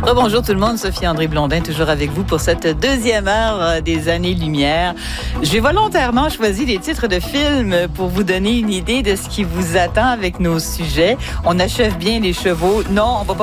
Bonjour tout le monde, Sophie André Blondin, toujours avec vous pour cette deuxième heure des Années-Lumière. J'ai volontairement choisi des titres de films pour vous donner une idée de ce qui vous attend avec nos sujets. On achève bien les chevaux. Non, on va pas